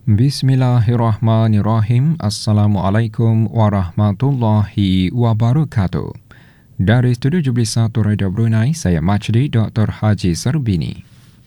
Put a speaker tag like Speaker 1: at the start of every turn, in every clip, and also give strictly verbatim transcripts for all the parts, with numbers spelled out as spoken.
Speaker 1: Bismillahirrahmanirrahim. Assalamualaikum warahmatullahi wabarakatuh. Dari Studio tujuh puluh satu Radio Brunei, saya Majdi Doktor Haji Serbini.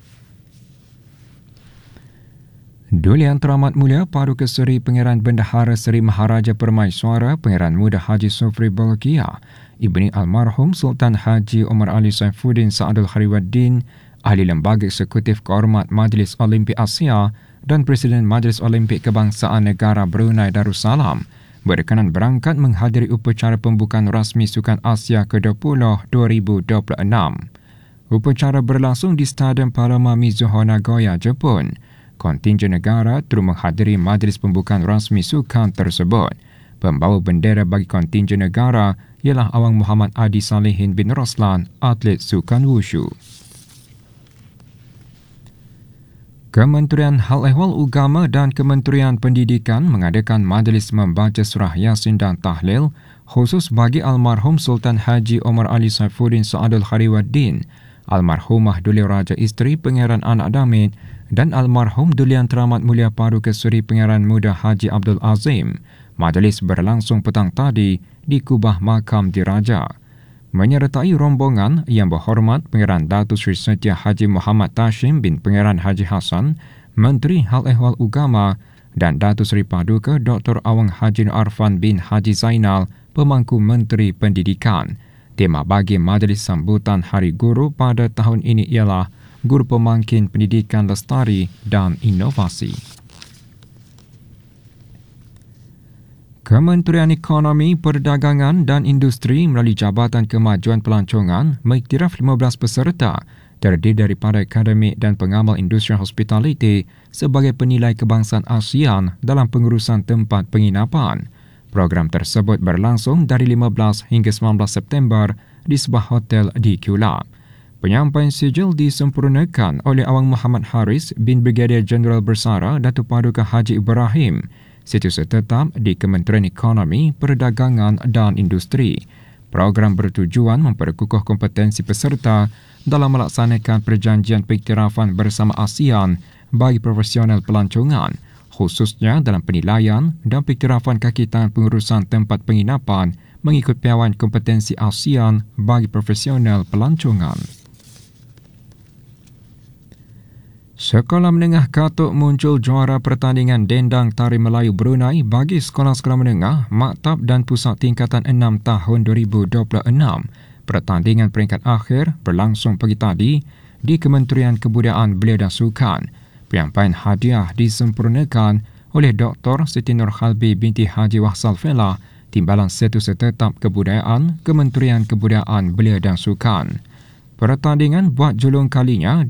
Speaker 1: Duli Yang Teramat Mulia Paduka Seri Pangeran Bendahara Seri Maharaja Permaiswara Pangeran Muda Haji Sofri Bolkiah, Ibni Almarhum Sultan Haji Omar Ali Saifuddin Sa'adul Khairuddin, Ahli Lembaga Eksekutif Kehormat Majlis Olimpik Asia dan Presiden Majlis Olimpik Kebangsaan Negara Brunei Darussalam berkenan berangkat menghadiri upacara pembukaan rasmi Sukan Asia ke dua puluh dua ribu dua puluh enam. Upacara berlangsung di Stadium Paloma Mizuho Nagoya, Jepun. Kontinjen negara turut menghadiri majlis pembukaan rasmi sukan tersebut. Pembawa bendera bagi kontinjen negara ialah Awang Muhammad Adi Salihin bin Roslan, atlet sukan wushu. Kementerian Hal Ehwal Agama dan Kementerian Pendidikan mengadakan majlis membaca surah Yasin dan tahlil khusus bagi almarhum Sultan Haji Omar Ali Saifuddin Sa'adul Khairuddin, almarhumah Duli Raja Isteri Pangeran Anak Damit dan almarhum Duli Yang Teramat Mulia Paduka Seri Pangeran Muda Haji Abdul Azim. Majlis berlangsung petang tadi di Kubah Makam Diraja. Menyertai rombongan yang berhormat Pangeran Datuk Seri Setia Haji Muhammad Tashim bin Pangeran Haji Hassan, Menteri Hal Ehwal Agama, dan Datuk Seri Paduka Doktor Awang Haji Arfan bin Haji Zainal, Pemangku Menteri Pendidikan. Tema bagi majlis sambutan Hari Guru pada tahun ini ialah Guru Pemangkin Pendidikan Lestari dan Inovasi. Kementerian Ekonomi, Perdagangan dan Industri melalui Jabatan Kemajuan Pelancongan mengiktiraf lima belas peserta terdiri daripada akademik dan pengamal industri hospitality sebagai penilai kebangsaan ASEAN dalam pengurusan tempat penginapan. Program tersebut berlangsung dari lima belas hingga sembilan belas September di sebuah hotel di Kuala. Penyampaian sijil disempurnakan oleh Awang Muhammad Haris bin Brigadier Jeneral Bersara Datuk Paduka Haji Ibrahim, Setiausaha Tetap di Kementerian Ekonomi, Perdagangan dan Industri. Program bertujuan memperkukuh kompetensi peserta dalam melaksanakan perjanjian pengiktirafan bersama ASEAN bagi profesional pelancongan, khususnya dalam penilaian dan pengiktirafan kaki tangan pengurusan tempat penginapan mengikut piawai kompetensi ASEAN bagi profesional pelancongan. Sekolah Menengah Katuk muncul juara pertandingan dendang Tari Melayu Brunei bagi sekolah-sekolah menengah, maktab dan pusat tingkatan enam tahun dua ribu dua puluh enam. Pertandingan peringkat akhir berlangsung pagi tadi di Kementerian Kebudayaan Belia dan Sukan. Penyampaian hadiah disempurnakan oleh Doktor Siti Nurhalbi binti Haji Wahsal Fela, Timbalan Setiausaha Tetap Kebudayaan, Kementerian Kebudayaan Belia dan Sukan. Pertandingan buat julung kalinya